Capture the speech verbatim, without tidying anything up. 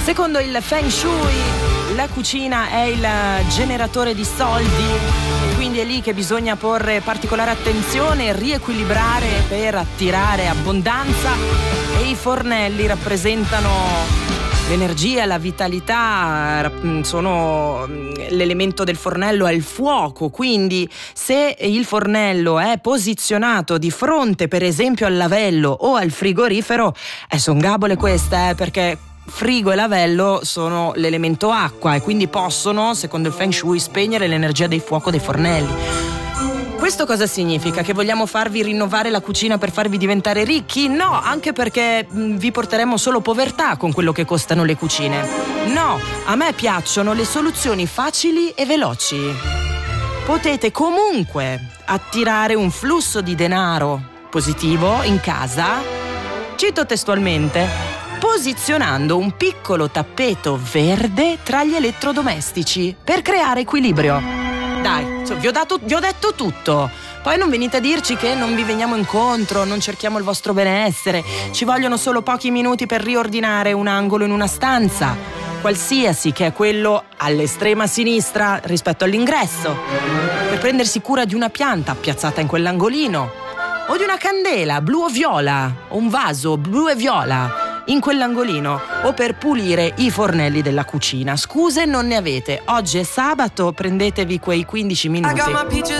Secondo il Feng Shui, la cucina è il generatore di soldi e quindi è lì che bisogna porre particolare attenzione e riequilibrare per attirare abbondanza, e i fornelli rappresentano l'energia, la vitalità, sono l'elemento del fornello è il fuoco, quindi se il fornello è posizionato di fronte per esempio al lavello o al frigorifero, eh, son gabole queste, eh, perché frigo e lavello sono l'elemento acqua e quindi possono, secondo il Feng Shui, spegnere l'energia del fuoco dei fornelli. Questo cosa significa? Che vogliamo farvi rinnovare la cucina per farvi diventare ricchi? No, anche perché mh, vi porteremo solo povertà con quello che costano le cucine. No, a me piacciono le soluzioni facili e veloci. Potete comunque attirare un flusso di denaro positivo in casa, cito testualmente, posizionando un piccolo tappeto verde tra gli elettrodomestici per creare equilibrio. Dai, vi ho dato, vi ho detto tutto. Poi non venite a dirci che non vi veniamo incontro, non cerchiamo il vostro benessere. Ci vogliono solo pochi minuti per riordinare un angolo in una stanza, qualsiasi, che è quello all'estrema sinistra rispetto all'ingresso, per prendersi cura di una pianta piazzata in quell'angolino, o di una candela blu o viola, o un vaso blu e viola in quell'angolino, o per pulire i fornelli della cucina. Scuse non ne avete. Oggi è sabato, prendetevi quei quindici minuti.